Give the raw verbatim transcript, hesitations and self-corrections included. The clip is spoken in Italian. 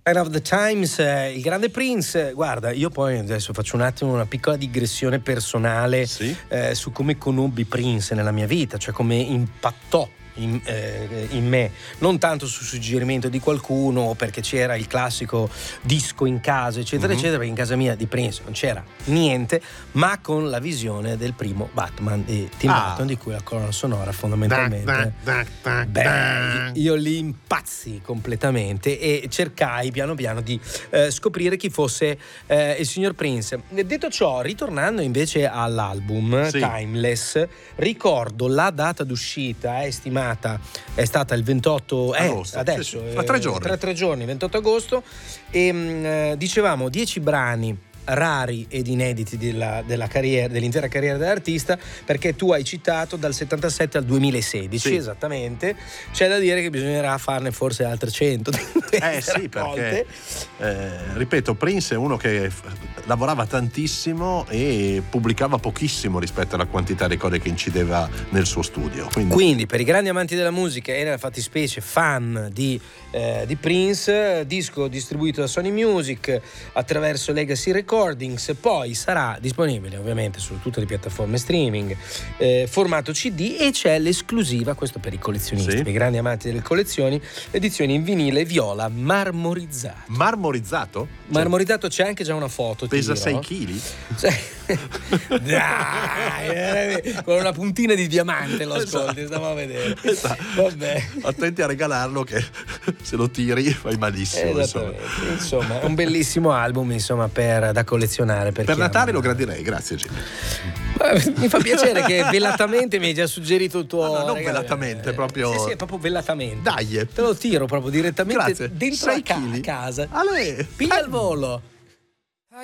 Sign of the Times, eh, il grande Prince. Guarda, io poi adesso faccio un attimo una piccola digressione personale, sì? eh, su come conobbi Prince nella mia vita, cioè come impattò In, eh, in me, non tanto su suggerimento di qualcuno o perché c'era il classico disco in casa eccetera mm-hmm. eccetera, perché in casa mia di Prince non c'era niente, ma con la visione del primo Batman di Tim ah. Burton, di cui la colonna sonora fondamentalmente da, da, da, da. Beh, io li impazzi completamente e cercai piano piano di eh, scoprire chi fosse eh, il signor Prince. Detto ciò, ritornando invece all'album sì. Timeless, ricordo la data d'uscita è stimata è stata il ventotto agosto, eh, adesso sì, sì. tre giorni tra tre giorni ventotto agosto e mh, dicevamo dieci brani rari ed inediti della, della carriera, dell'intera carriera dell'artista, perché tu hai citato dal settantasette al duemilasedici sì. esattamente. C'è da dire che bisognerà farne forse altre cento eh sì perché eh, ripeto, Prince è uno che f- lavorava tantissimo e pubblicava pochissimo rispetto alla quantità di cose che incideva nel suo studio, quindi, quindi per i grandi amanti della musica e nella fattispecie fan di, eh, di Prince, disco distribuito da Sony Music attraverso Legacy Records, poi sarà disponibile ovviamente su tutte le piattaforme streaming, eh, formato C D, e c'è l'esclusiva, questo per i collezionisti, sì. per i grandi amanti delle collezioni, edizione in vinile viola marmorizzato. Marmorizzato? Marmorizzato, c'è anche già una foto. Pesa sei chili? Cioè, dai, con una puntina di diamante lo ascolti, esatto. Stiamo a vedere. Esatto. Vabbè. Attenti a regalarlo che se lo tiri fai malissimo. Insomma. insomma, è un bellissimo album, insomma, per da collezionare. Per, per Natale ama. Lo gradirei, grazie Gino. Mi fa piacere che velatamente mi hai già suggerito il tuo. No, no non regalo. velatamente, proprio. Sì, sì, è proprio velatamente. Dai, te lo tiro proprio direttamente grazie. dentro a, ca- a casa. Ale. Piglia il volo.